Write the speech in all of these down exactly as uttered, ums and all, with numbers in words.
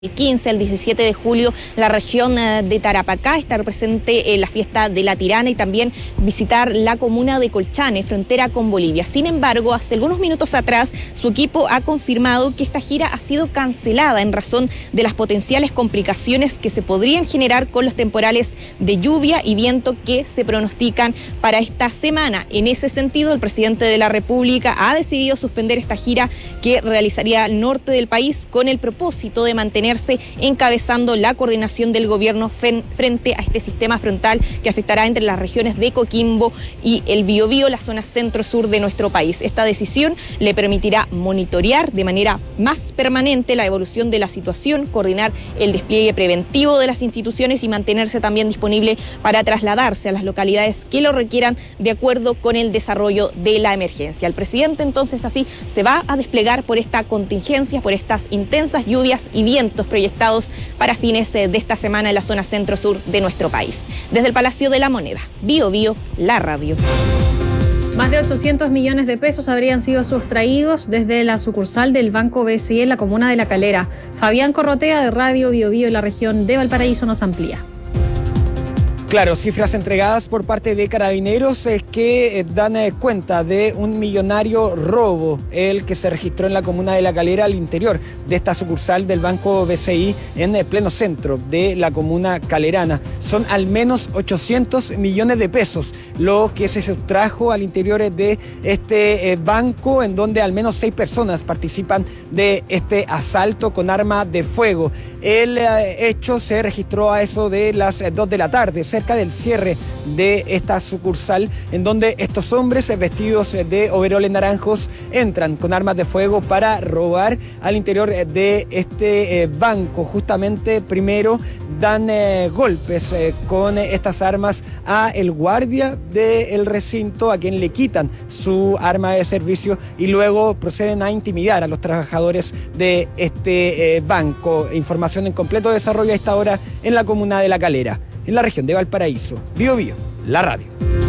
El quince al diecisiete de julio, la región de Tarapacá estará presente en la fiesta de la Tirana y también visitar la comuna de Colchane, frontera con Bolivia. Sin embargo, hace algunos minutos atrás, su equipo ha confirmado que esta gira ha sido cancelada en razón de las potenciales complicaciones que se podrían generar con los temporales de lluvia y viento que se pronostican para esta semana. En ese sentido, el presidente de la República ha decidido suspender esta gira que realizaría al norte del país con el propósito de mantener encabezando la coordinación del gobierno frente a este sistema frontal que afectará entre las regiones de Coquimbo y el Biobío, la zona centro-sur de nuestro país. Esta decisión le permitirá monitorear de manera más permanente la evolución de la situación, coordinar el despliegue preventivo de las instituciones y mantenerse también disponible para trasladarse a las localidades que lo requieran de acuerdo con el desarrollo de la emergencia. El presidente entonces así se va a desplegar por esta contingencia, por estas intensas lluvias y vientos proyectados para fines de esta semana en la zona centro-sur de nuestro país. Desde el Palacio de la Moneda, Bio Bio, la radio. Más de ochocientos millones de pesos habrían sido sustraídos desde la sucursal del Banco B C I en la comuna de La Calera. Fabián Corrotea de Radio Bio Bio en la región de Valparaíso nos amplía. Claro, cifras entregadas por parte de Carabineros eh, que eh, dan eh, cuenta de un millonario robo, el que se registró en la comuna de La Calera al interior de esta sucursal del Banco B C I en el pleno centro de la comuna calerana. Son al menos ochocientos millones de pesos lo que se sustrajo al interior de este eh, banco, en donde al menos seis personas participan de este asalto con arma de fuego. El eh, hecho se registró a eso de las eh, dos de la tarde, cerca del cierre de esta sucursal, en donde estos hombres vestidos de overoles naranjos entran con armas de fuego para robar al interior de este eh, banco. Justamente primero dan eh, golpes eh, con estas armas a el guardia del recinto, a quien le quitan su arma de servicio, y luego proceden a intimidar a los trabajadores de este eh, banco. Información en completo desarrollo a esta hora en la comuna de La Calera, en la región de Valparaíso. Bio Bio, la radio.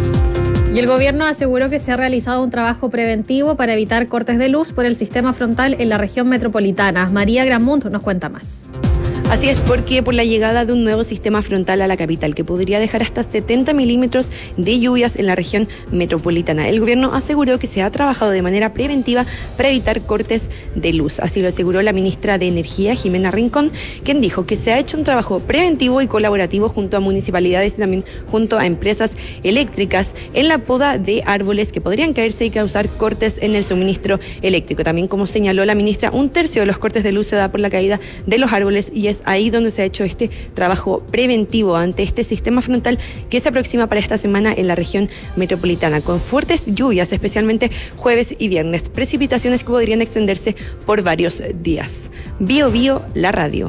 Y el gobierno aseguró que se ha realizado un trabajo preventivo para evitar cortes de luz por el sistema frontal en la región metropolitana. María Gramont nos cuenta más. Así es, porque por la llegada de un nuevo sistema frontal a la capital que podría dejar hasta setenta milímetros de lluvias en la región metropolitana, el gobierno aseguró que se ha trabajado de manera preventiva para evitar cortes de luz. Así lo aseguró la ministra de Energía, Jimena Rincón, quien dijo que se ha hecho un trabajo preventivo y colaborativo junto a municipalidades y también junto a empresas eléctricas en la poda de árboles que podrían caerse y causar cortes en el suministro eléctrico. También, como señaló la ministra, un tercio de los cortes de luz se da por la caída de los árboles, y es ahí donde se ha hecho este trabajo preventivo ante este sistema frontal que se aproxima para esta semana en la región metropolitana, con fuertes lluvias, especialmente jueves y viernes, precipitaciones que podrían extenderse por varios días. Bio Bio, la radio.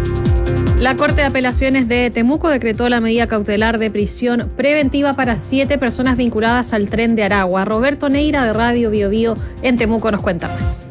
La Corte de Apelaciones de Temuco decretó la medida cautelar de prisión preventiva para siete personas vinculadas al tren de Aragua. Roberto Neira de Radio Bio Bio en Temuco nos cuenta más.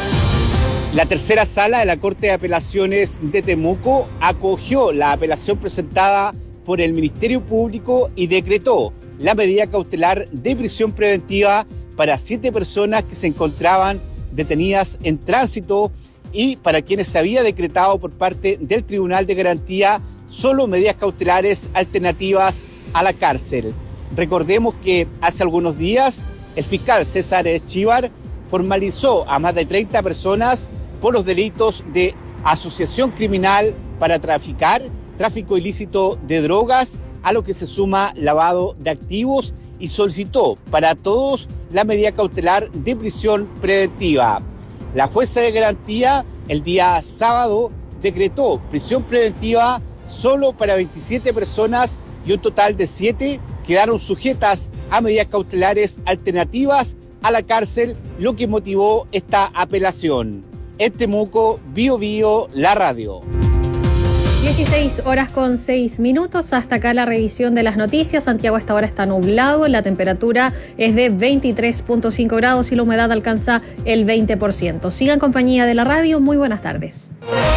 La tercera sala de la Corte de Apelaciones de Temuco acogió la apelación presentada por el Ministerio Público y decretó la medida cautelar de prisión preventiva para siete personas que se encontraban detenidas en tránsito y para quienes se había decretado por parte del Tribunal de Garantía solo medidas cautelares alternativas a la cárcel. Recordemos que hace algunos días el fiscal César Chívar formalizó a más de treinta personas por los delitos de asociación criminal para traficar, tráfico ilícito de drogas, a lo que se suma lavado de activos, y solicitó para todos la medida cautelar de prisión preventiva. La jueza de garantía el día sábado decretó prisión preventiva solo para veintisiete personas y un total de siete quedaron sujetas a medidas cautelares alternativas a la cárcel, lo que motivó esta apelación. En Temuco, Bio Bio, la radio. dieciséis horas con seis minutos. Hasta acá la revisión de las noticias. Santiago a esta hora está nublado. La temperatura es de veintitrés punto cinco grados y la humedad alcanza el veinte por ciento. Sigan en compañía de la radio. Muy buenas tardes.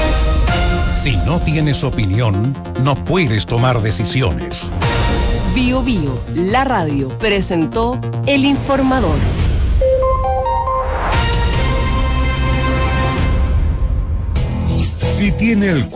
Si no tienes opinión, no puedes tomar decisiones. Bio Bio, la radio, presentó El Informador. Si tiene el